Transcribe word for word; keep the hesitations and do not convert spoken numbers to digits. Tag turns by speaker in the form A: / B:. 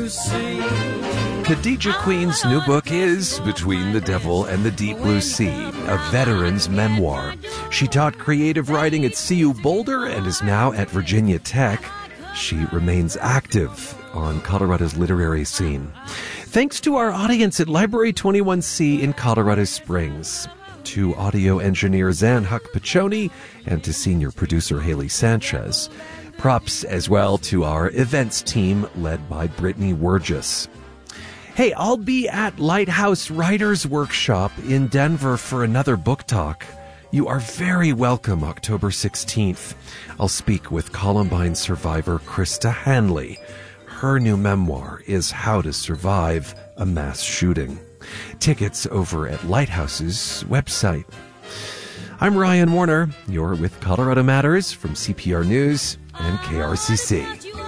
A: blue sea.
B: Khadija Queen's new book is Between the Devil and the Deep Blue Sea, a veteran's memoir. She taught creative writing at C U Boulder and is now at Virginia Tech. She remains active on Colorado's literary scene. Thanks to our audience at Library twenty-one C in Colorado Springs, to audio engineer Zan Huck Piccioni, and to senior producer Haley Sanchez. Props as well to our events team led by Brittany Wurgis. Hey, I'll be at Lighthouse Writers Workshop in Denver for another book talk. You are very welcome October sixteenth. I'll speak with Columbine survivor Krista Hanley. Her new memoir is How to Survive a Mass Shooting. Tickets over at Lighthouse's website. I'm Ryan Warner. You're with Colorado Matters from C P R News and K R C C.